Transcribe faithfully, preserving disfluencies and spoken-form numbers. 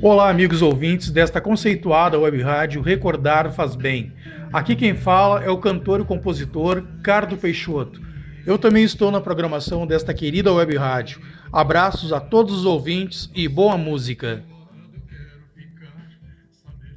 Olá, amigos ouvintes desta conceituada web rádio Recordar Faz Bem. Aqui quem fala é o cantor e compositor Cardo Peixoto. Eu também estou na programação desta querida web rádio. Abraços a todos os ouvintes e boa música.